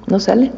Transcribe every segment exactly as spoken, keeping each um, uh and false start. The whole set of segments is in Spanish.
¿No sale?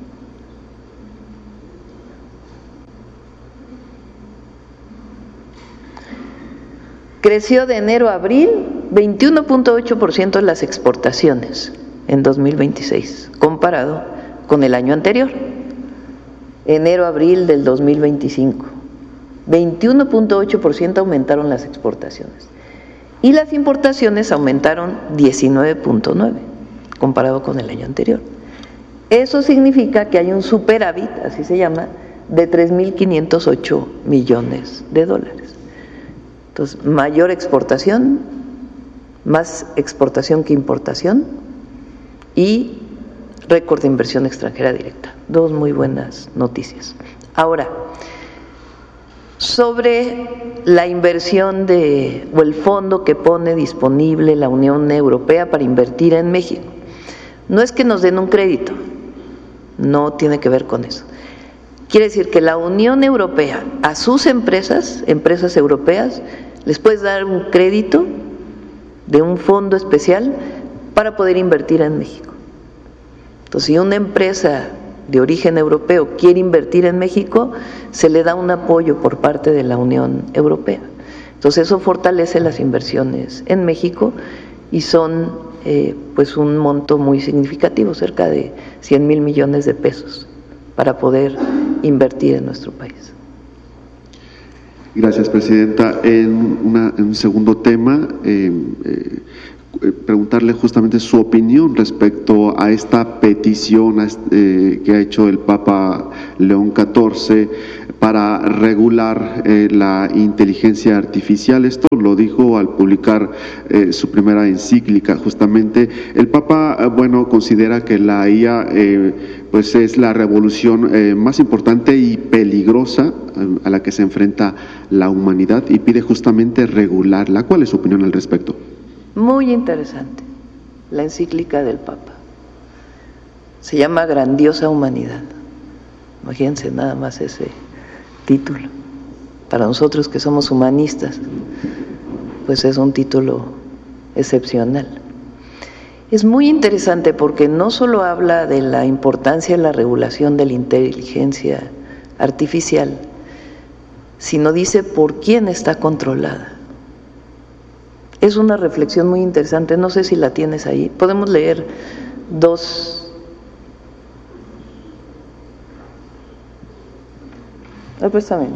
Creció de enero a abril veintiuno punto ocho por ciento en las exportaciones en dos mil veintiséis, comparado con el año anterior, enero a abril del dos mil veinticinco. veintiuno punto ocho por ciento aumentaron las exportaciones y las importaciones aumentaron diecinueve punto nueve por ciento comparado con el año anterior. Eso significa que hay un superávit, así se llama, de tres mil quinientos ocho millones de dólares. Entonces, mayor exportación, más exportación que importación y récord de inversión extranjera directa. Dos muy buenas noticias. Ahora, sobre la inversión de, o el fondo que pone disponible la Unión Europea para invertir en México. No es que nos den un crédito, no tiene que ver con eso. Quiere decir que la Unión Europea a sus empresas, empresas europeas, les puede dar un crédito de un fondo especial para poder invertir en México. Entonces, si una empresa de origen europeo quiere invertir en México, se le da un apoyo por parte de la Unión Europea. Entonces, eso fortalece las inversiones en México y son eh, pues un monto muy significativo, cerca de cien mil millones de pesos para poder invertir en nuestro país. Gracias, Presidenta. En, una, en un segundo tema, eh, eh, preguntarle justamente su opinión respecto a esta petición eh, que ha hecho el Papa León catorce para regular eh, la inteligencia artificial. Esto lo dijo al publicar eh, su primera encíclica. Justamente el Papa, bueno, considera que la I A eh, pues es la revolución eh, más importante y peligrosa eh, a la que se enfrenta la humanidad y pide justamente regularla. ¿Cuál es su opinión al respecto? Muy interesante la encíclica del Papa. Se llama Grandiosa Humanidad. Imagínense nada más ese título. Para nosotros que somos humanistas, pues es un título excepcional. Es muy interesante porque no solo habla de la importancia de la regulación de la inteligencia artificial, sino dice por quién está controlada. Es una reflexión muy interesante, no sé si la tienes ahí. Podemos leer dos. Ah, pues también.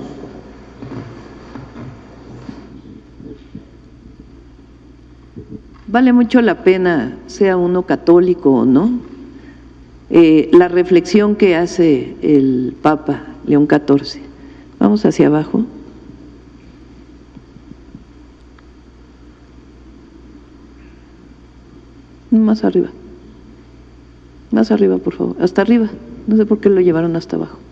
Vale mucho la pena, sea uno católico o no, eh, la reflexión que hace el Papa León catorce. Vamos hacia abajo. Más arriba, más arriba, por favor, hasta arriba, no sé por qué lo llevaron hasta abajo.